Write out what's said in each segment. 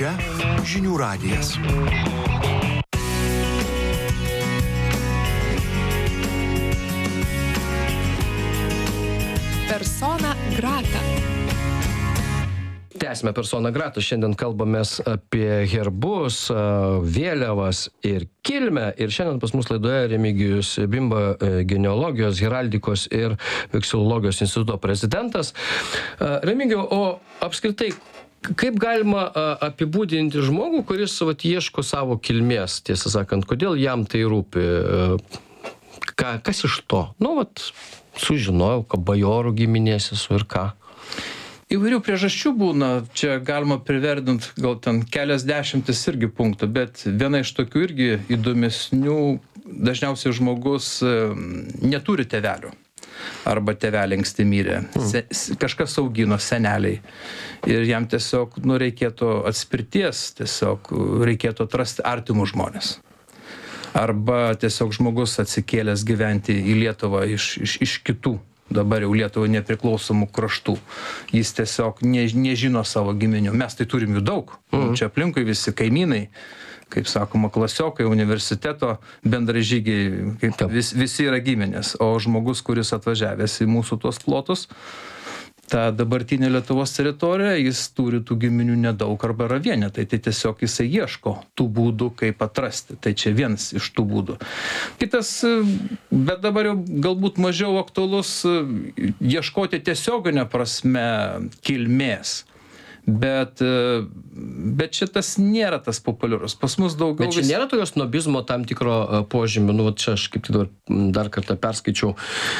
Čia žinių radijas. Persona grata. Tęsime Persona grata. Šiandien kalbamės apie herbus, vėliavas ir kilmę. Ir šiandien pas mus laidoje Remigijus Bimba, genealogijos, heraldikos ir veksilologijos instituto prezidentas. Remigijau, o apskritai, kaip galima apibūdinti žmogų, kuris ieško savo kilmės, tiesą sakant, kodėl jam tai rūpi? Kas iš to? Sužinojau, kad bajorų giminės esu ir ką. Įvairių priežasčių būna, čia galima priverdint gal ten keliasdešimtis irgi punktų, bet viena iš tokių irgi įdomesnių, dažniausiai žmogus neturi tėvelių. Arba tėveliai anksti mirė. Kažkas augino, seneliai. Ir jam tiesiog reikėtų atspirties, tiesiog reikėtų atrasti artimus žmonės. Arba tiesiog žmogus atsikėlęs gyventi į Lietuvą iš kitų, dabar jau Lietuvą nepriklausomų kraštų. Jis tiesiog nežino savo giminių. Mes tai turim jų daug. Čia aplinkui visi kaimynai, kaip sakoma, klasiokai, universiteto bendražygiai, visi yra giminės. O žmogus, kuris atvažiavęs į mūsų tuos plotus, ta dabartinė Lietuvos teritorija, jis turi tų giminių nedaug arba yra vienetai. Tai tiesiog jisai ieško tų būdų, kaip atrasti. Tai čia vienas iš tų būdų. Kitas, bet dabar jau galbūt mažiau aktualus, ieškoti tiesioginę prasme kilmės. Bet šitas nėra tas populiarus. Pas mus daugiau... Bet čia nėra tokios snobizmo tam tikro požymių. Čia aš kaip dar kartą perskaičiau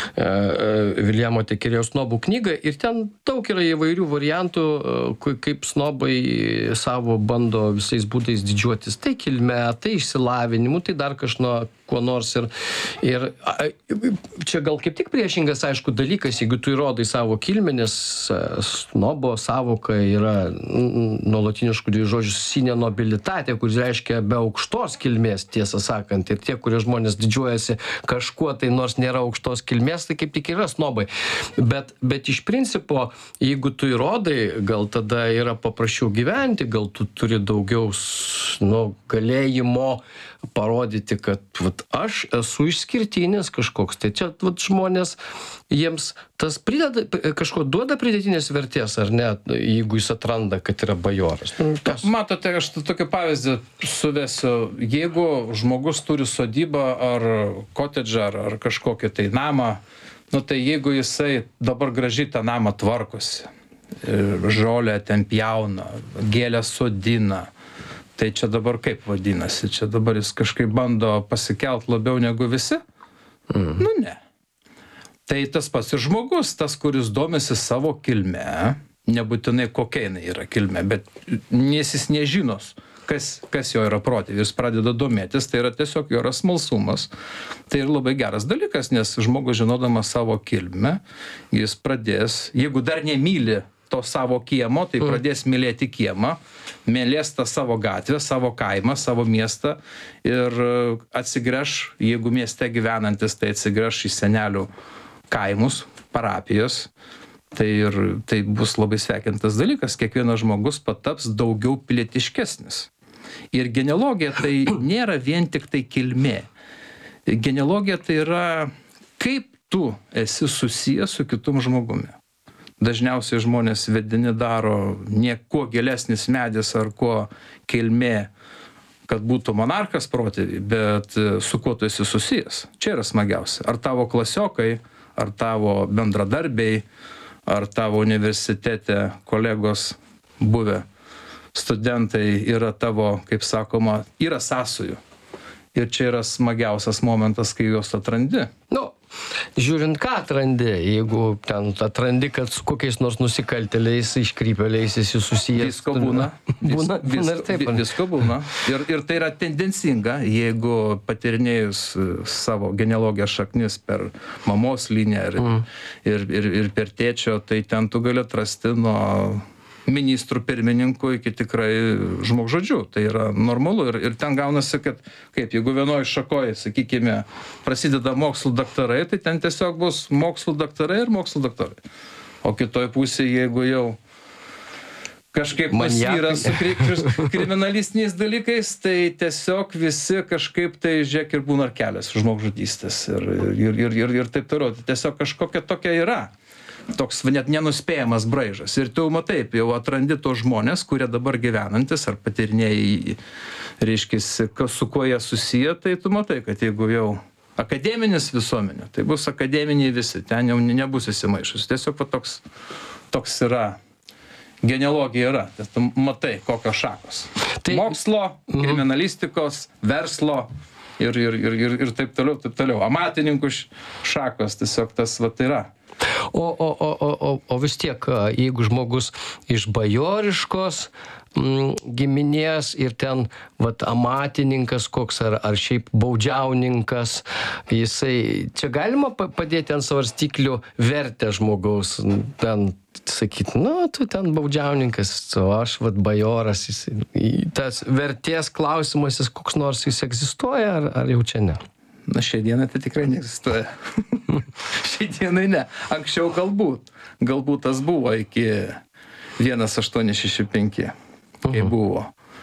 Viljamo Tekerėjaus snobų knygą ir ten daug yra įvairių variantų, kaip snobai savo bando visais būdais didžiuotis. Tai kilme, tai išsilavinimu, tai dar kuo nors. Ir čia gal kaip tik priešingas, aišku, dalykas, jeigu tu įrodai savo kilmę, nes snobo savoka yra nuo latiniškų dviejų žodžių sine nobilitate, kuris reiškia be aukštos kilmės, tiesą sakant. Ir tie, kurie žmonės didžiuojasi kažkuo, tai nors nėra aukštos kilmės, tai kaip tik yra snobai. Bet iš principo, jeigu tu įrodai, gal tada yra paprasčiau gyventi, gal tu turi daugiau galėjimo parodyti, kad aš esu išskirtinis kažkoks. Tai čia žmonės, jiems tas duoda pridėtinės vertės, ar ne, jeigu jis atranda, kad yra bajoras. Matote, aš tokį pavyzdį suvesiu. Jeigu žmogus turi sodybą ar kotedžą ar kažkokį tai namą, tai jeigu jisai dabar gražiai tą namą tvarkosi, žolę ten pjauna, gėlę sodina, tai čia dabar kaip vadinasi? Čia dabar jis kažkaip bando pasikelt labiau negu visi? Ne. Tai tas pats ir žmogus, tas, kuris domisi savo kilme, nebūtinai kokia jinai yra kilme, bet nes jis nežinos, kas jo yra protėvis, jis pradeda domėtis, tai yra tiesiog jo yra smalsumas. Tai yra labai geras dalykas, nes žmogus žinodamas savo kilmę, jis pradės, jeigu dar nemyli to savo kiemo, tai pradės mylėti kiemą, mylės tą savo gatvę, savo kaimą, savo miestą ir atsigręš, jeigu mieste gyvenantis, tai atsigręš į senelių kaimus, parapijos. Tai bus labai sveikintas dalykas. Kiekvienas žmogus pataps daugiau pilietiškesnis. Ir genealogija tai nėra vien tik tai kilmė. Genealogija tai yra, kaip tu esi susijęs su kitum žmogumi. Dažniausiai žmonės vedini daro ne kuo gilesnis medis ar kuo kilmė, kad būtų monarchas protėviai, bet su kuo tu esi susijęs. Čia yra smagiausia. Ar tavo klasiokai, ar tavo bendradarbiai, ar tavo universitete kolegos buvę studentai yra tavo, kaip sakoma, yra sąsajų. Ir čia yra smagiausias momentas, kai juos atrandi. Žiūrint, ką atrandi, jeigu ten atrandi, kad su kokiais nors nusikaltėliais, iškrypėliais esi susijęs. Visko būna. Visko būna. Ir tai yra tendencinga, jeigu patyrinėjus savo genealogijos šaknis per mamos liniją ir per tėčio, tai ten tu gali atrasti nuo ministrų pirmininkų iki tikrai žmogžodžių. Tai yra normalu ir ten gaunasi, kad jeigu vienoje šakoje, sakykime, prasideda mokslų daktarai, tai ten tiesiog bus mokslų daktarai ir mokslų daktarai. O kitoje pusėje, jeigu jau kažkaip Maniakai. yra su kriminalistiniais dalykais, tai tiesiog visi kažkaip tai, žiūrėk, ir būna kelias žmogžudystės ir taip toliau. Tai tiesiog kažkokia tokia yra. Toks net nenuspėjamas braižas. Ir tu matai, jau atrandi tos žmonės, kurie dabar gyvenantis ar patirinėjai, reiškia, su kuo jie susiję, tai tu matai, kad jeigu jau akademinis visuomenė, tai bus akademiniai visi, ten jau nebus įsimaišus. Tiesiog toks yra. Genealogija yra, tai tu matai, kokios šakos. Tai mokslo, kriminalistikos, verslo ir taip toliau. Amatininkų šakos, tiesiog tas yra. O vis tiek, jeigu žmogus iš bajoriškos giminės ir ten amatininkas koks ar šiaip baudžiauninkas, jisai, čia galima padėti ant svarstyklių vertę žmogaus, ten sakyti, tu ten baudžiauninkas, o aš bajoras, tas vertės klausimas, jis koks nors jis egzistuoja, ar jau čia ne? Na, šiai dienai tai tikrai neegzistuoja. Šiai dienai ne. Anksčiau galbūt tas buvo iki 1865, kai buvo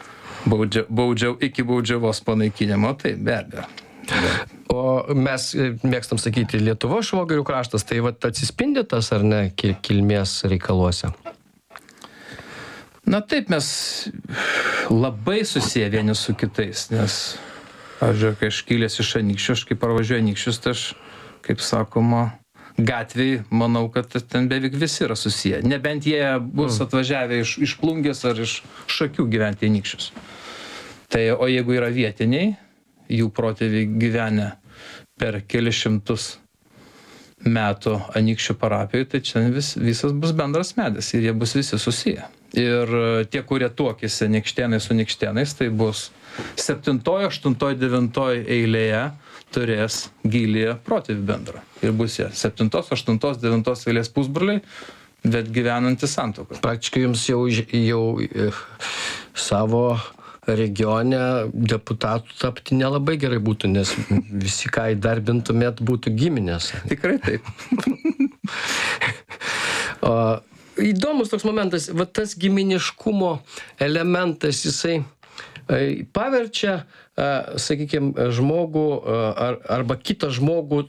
iki baudžiavos panaikinimo, tai be abejo. O mes mėgstam sakyti Lietuvos švogerių kraštas, tai atsispindi tas ar ne kilmės reikaluose? Na taip, mes labai susiję vieni su kitais, nes kai aš kilęs iš Anykščių, aš kai parvažiuoju Anykščius, tai aš, kaip sakoma, gatvėj, manau, kad ten beveik visi yra susiję. Nebent jie bus atvažiavę iš Plungės ar iš Šakių gyventi Anykščius. Tai, o jeigu yra vietiniai, jų protėviai gyvenę per kelius šimtus metų Anykščių parapijoje, tai čia visas bus bendras medis ir jie bus visi susiję. Ir tie, kurie tuokėsi Anykštėnai su Anykštėnais, tai bus 7, 8, 9 eilėje turės gilį protėvį bendrą. Ir bus jie 7, 8, 9 eilės pusbroliai, bet gyvenantys santuokoje. Praktiškai jums jau savo regione deputatų tapti nelabai gerai būtų, nes visi, ką įdarbintumėt, būtų giminės. Tikrai taip. Įdomus toks momentas, tas giminiškumo elementas, jisai paverčia, sakykime, žmogų arba kitą žmogų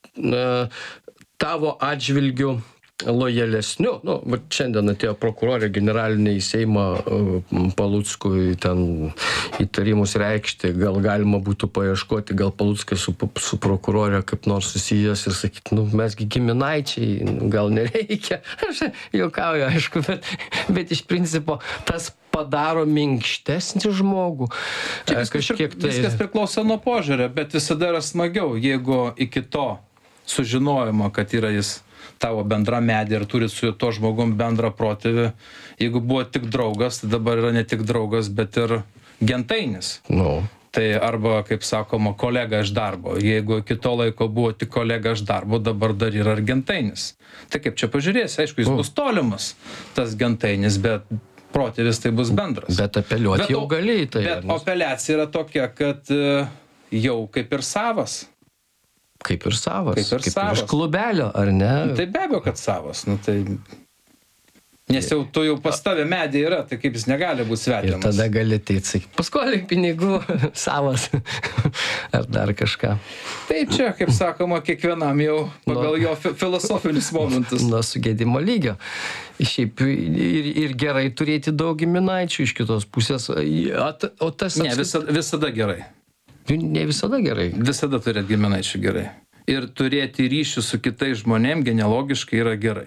tavo atžvilgiu lojalesniu. Šiandien atėjo prokurorė generalinė į Seimą Paluckui ten įtarimus reikšti, gal galima būtų paieškoti, gal Paluckas su prokurorė kaip nors susijęs ir sakyti, mesgi giminaičiai, gal nereikia. Aš juokauju, aišku, bet iš principo tas padaro minkštesnį žmogų. Viskas priklauso nuo požiūrio, bet visada yra smagiau, jeigu iki to sužinojimo, kad yra jis tavo bendra medė ir turi su to žmogum bendrą protėvį. Jeigu buvo tik draugas, tai dabar yra ne tik draugas, bet ir gentainis. Tai arba, kaip sakoma, kolega iš darbo. Jeigu iki to laiko buvo tik kolega iš darbo, dabar dar yra ir gentainis. Tai kaip čia pažiūrėsi, aišku, jis bus tolimas, tas gentainis, bet protėvis tai bus bendras. Bet apeliuoti jau gali į tai. Bet apeliacija yra tokia, kad jau kaip ir savas. Kaip ir savas. Kaip iš klubelio, ar ne? Tai be abejo, kad savas. Nes jau tu jau pas tave medė yra, tai kaip jis negali būti svetimas. Ir tada gali ateit sakyti, paskolink pinigų, savas, ar dar kažką. Taip čia, kaip sakoma, kiekvienam jau pagal jo filosofinius momentus. Nuo sugėdimo lygio. Šiaip ir gerai turėti daug giminaičių iš kitos pusės. Ne, visada gerai. Ne visada gerai. Visada turėti giminaičių gerai. Ir turėti ryšių su kitais žmonėm genealogiškai yra gerai.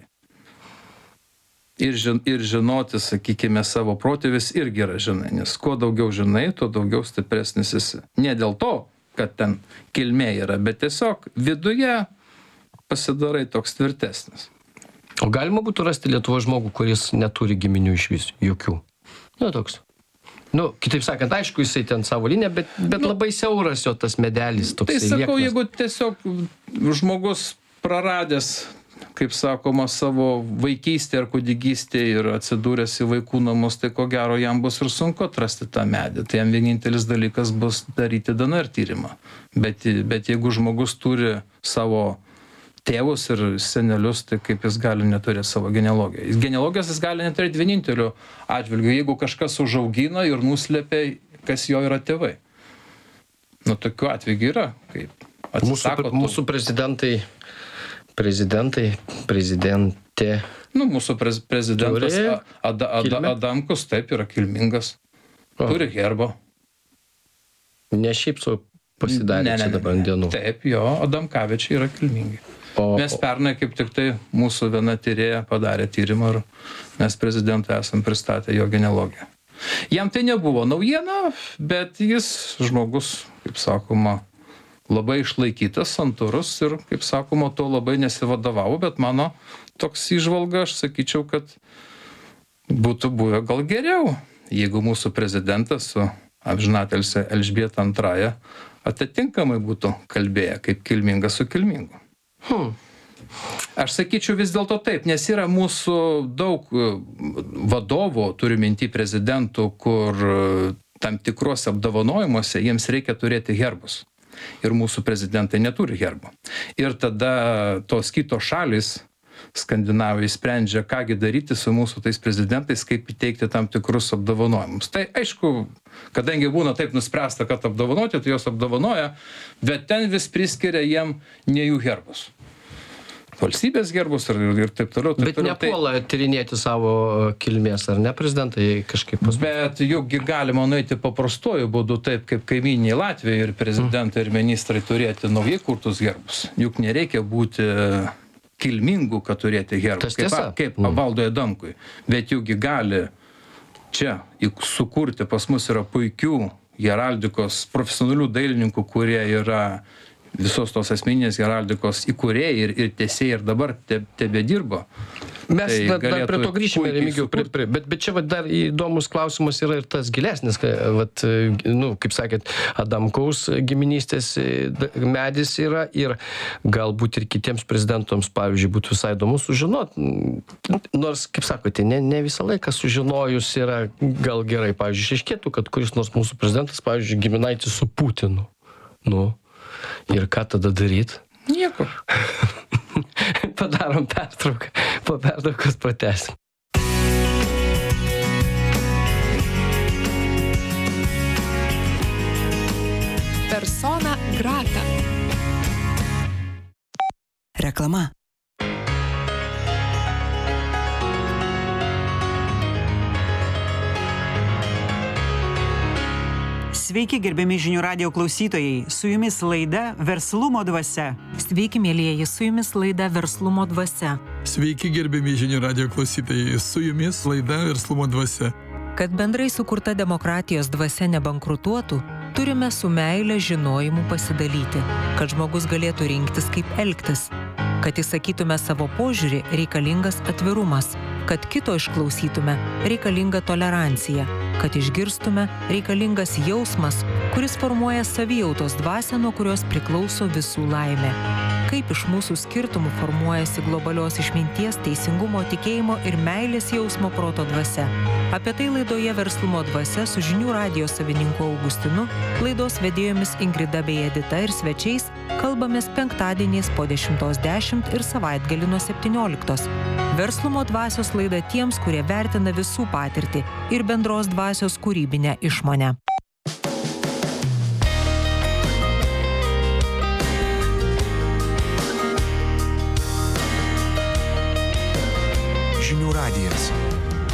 Ir žinoti, sakykime, savo protėvis irgi yra žinai, nes kuo daugiau žinai, tuo daugiau stipresnis esi. Ne dėl to, kad ten kilmė yra, bet tiesiog viduje pasidarai toks tvirtesnis. O galima būtų rasti Lietuvos žmogų, kuris neturi giminių iš vis, jokių? Toks. Kitaip sakant, aišku, jisai ten savo liniją, bet labai siauras jo tas medelis toks. Tai sakau, jeigu tiesiog žmogus praradęs, kaip sakoma, savo vaikystę ar kūdikystę ir atsidūręs į vaikų namus, tai ko gero jam bus ir sunku atrasti tą medį. Tai jam vienintelis dalykas bus daryti DNR tyrimą. Bet jeigu žmogus turi savo tėvus ir senelius, tai kaip jis gali neturėti savo genealogiją. Genealogijos jis gali neturėti vieninteliu atžvilgiu, jeigu kažkas užaugina ir nuslėpia, kas jo yra tėvai. Nu, tokiu atveju yra, kaip atsisako. Mūsų prezidentė. Nu, mūsų prezidentas Adamkus taip yra kilmingas. Turi herbo. Ne šiaip su pasidarė čia dabar dienų. Taip, jo, Adamkavičiai yra kilmingi. Mes pernai kaip tik tai mūsų viena tyrėja padarė tyrimą ir mes prezidentui esam pristatę jo genealogiją. Jam tai nebuvo naujiena, bet jis žmogus, kaip sakoma, labai išlaikytas, santūrus ir, kaip sakoma, to labai nesivadovavo, bet mano toks įžvalga, aš sakyčiau, kad būtų buvę gal geriau, jeigu mūsų prezidentas su amžinatilsį Elžbieta II atitinkamai būtų kalbėję kaip kilmingas su kilmingu. Aš sakyčiau vis dėlto taip, nes yra mūsų daug vadovų, turiu minty prezidentų, kur tam tikruose apdovanojimuose jiems reikia turėti herbus. Ir mūsų prezidentai neturi herbo. Ir tada tos kitos šalis, Skandinavai, sprendžia, kągi daryti su mūsų tais prezidentais, kaip įteikti tam tikrus apdovanojimus. Tai aišku, kadangi būna taip nuspręsta, kad apdovanoti, tai jos apdovanoja, bet ten vis priskiria jiem ne jų herbus. Valstybės gerbus ir taip toliau. Bet nepuola tyrinėti savo kilmės, ar ne, prezidentai kažkaip pas... Bet jukgi galima nueiti paprastuoju būdu, taip kaip kaimyniniai Latvijai ir prezidentai ir ministrai turėti naujai kurtus gerbus. Juk nereikia būti kilmingų, kad turėti gerbus, kaip Valdui Adamkui. Bet jukgi gali čia sukurti, pas mus yra puikių heraldikos profesionalių dailininkų, kurie yra visos tos asmeninės heraldikos įkūrėjai ir tęsėjai ir dabar tebedirba. Mes dar prie to grįšime, Remigijau, bet čia dar įdomus klausimas yra ir tas gilesnis, kaip sakėt, Adamkaus giminystės medis yra ir galbūt ir kitiems prezidentams, pavyzdžiui, būtų visai įdomu sužinoti, nors, kaip sakote, ne visą laiką sužinojus yra gal gerai, pavyzdžiui, išaiškėtų, kad kuris nors mūsų prezidentas, pavyzdžiui, giminaitis su Putinu. Ir ką tada daryt? Nieko. Padarom pertrauką. Po pertraukos pratęsim. Persona grata. Reklama. Sveiki, gerbiami žinių radijo klausytojai. Su jumis laida Verslumo dvasia. Sveiki, mielieji, su jumis laida Verslumo dvasia. Sveiki, gerbiami žinių radijo klausytojai. Su jumis laida Verslumo dvasia. Kad bendrai sukurta demokratijos dvasia nebankrutuotų, turime su meile žinojimu pasidalyti, kad žmogus galėtų rinktis, kaip elgtis. Kad įsakytume savo požiūrį, reikalingas atvirumas. Kad kito išklausytume, reikalinga tolerancija. Kad išgirstume, reikalingas jausmas, kuris formuoja savijautos dvasią, nuo kurios priklauso visų laimė. Kaip iš mūsų skirtumų formuojasi globalios išminties, teisingumo, tikėjimo ir meilės jausmo proto dvasia. Apie tai laidoje Verslumo dvasia su žinių radijo savininku Augustinu, laidos vedėjomis Ingrida bei Edita ir svečiais kalbamės penktadieniais po 10:10 ir savaitgalį nuo 17. Verslumo dvasios laida tiems, kurie vertina visų patirtį ir bendros dvasios kūrybinę išmonę. Žinių radijas.